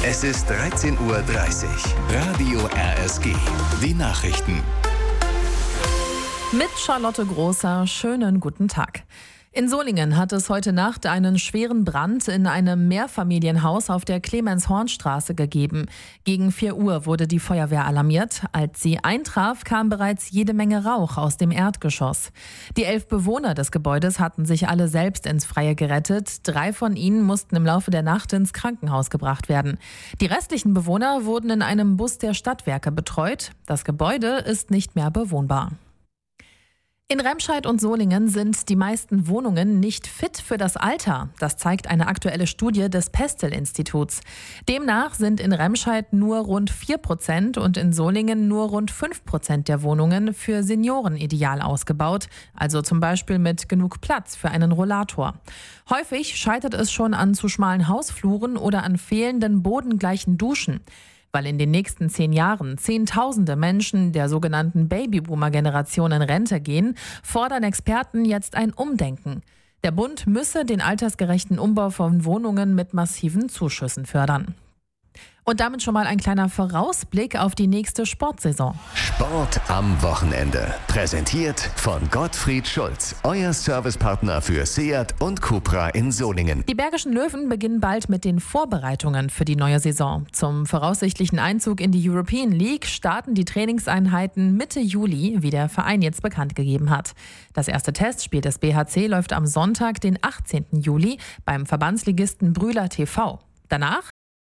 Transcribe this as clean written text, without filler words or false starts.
Es ist 13:30 Uhr. Radio RSG. Die Nachrichten. Mit Charlotte Großer, schönen guten Tag. In Solingen hat es heute Nacht einen schweren Brand in einem Mehrfamilienhaus auf der Clemens-Horn-Straße gegeben. Gegen 4 Uhr wurde die Feuerwehr alarmiert. Als sie eintraf, kam bereits jede Menge Rauch aus dem Erdgeschoss. Die 11 Bewohner des Gebäudes hatten sich alle selbst ins Freie gerettet. 3 von ihnen mussten im Laufe der Nacht ins Krankenhaus gebracht werden. Die restlichen Bewohner wurden in einem Bus der Stadtwerke betreut. Das Gebäude ist nicht mehr bewohnbar. In Remscheid und Solingen sind die meisten Wohnungen nicht fit für das Alter. Das zeigt eine aktuelle Studie des Pestel-Instituts. Demnach sind in Remscheid nur rund 4% und in Solingen nur rund 5% der Wohnungen für Senioren ideal ausgebaut. Also zum Beispiel mit genug Platz für einen Rollator. Häufig scheitert es schon an zu schmalen Hausfluren oder an fehlenden bodengleichen Duschen. Weil in den nächsten 10 Jahren Zehntausende Menschen der sogenannten Babyboomer-Generation in Rente gehen, fordern Experten jetzt ein Umdenken. Der Bund müsse den altersgerechten Umbau von Wohnungen mit massiven Zuschüssen fördern. Und damit schon mal ein kleiner Vorausblick auf die nächste Sportsaison. Sport am Wochenende. Präsentiert von Gottfried Schulz, euer Servicepartner für Seat und Cupra in Solingen. Die Bergischen Löwen beginnen bald mit den Vorbereitungen für die neue Saison. Zum voraussichtlichen Einzug in die European League starten die Trainingseinheiten Mitte Juli, wie der Verein jetzt bekannt gegeben hat. Das erste Testspiel des BHC läuft am Sonntag, den 18. Juli, beim Verbandsligisten Brühler TV. Danach